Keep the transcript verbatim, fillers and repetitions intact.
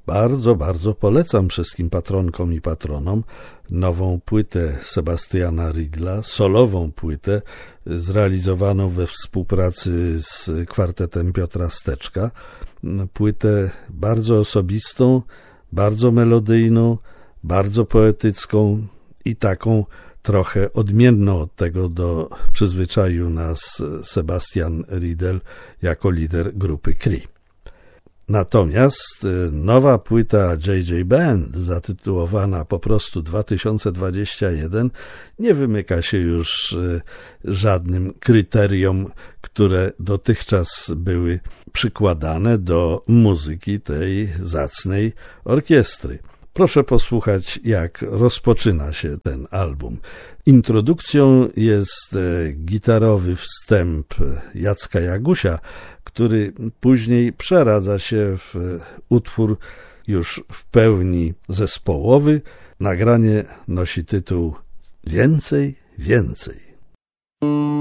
bardzo, bardzo polecam wszystkim patronkom i patronom nową płytę Sebastiana Riedla, solową płytę zrealizowaną we współpracy z kwartetem Piotra Steczka. Płytę bardzo osobistą, bardzo melodyjną, bardzo poetycką i taką trochę odmienną od tego, do przyzwyczaił nas Sebastian Riedel jako lider grupy Cree. Natomiast nowa płyta J J Band, zatytułowana po prostu dwa tysiące dwudziesty pierwszy, nie wymyka się już żadnym kryteriom, które dotychczas były przykładane do muzyki tej zacnej orkiestry. Proszę posłuchać, jak rozpoczyna się ten album. Introdukcją jest gitarowy wstęp Jacka Jagusia, który później przeradza się w utwór już w pełni zespołowy. Nagranie nosi tytuł Więcej, więcej.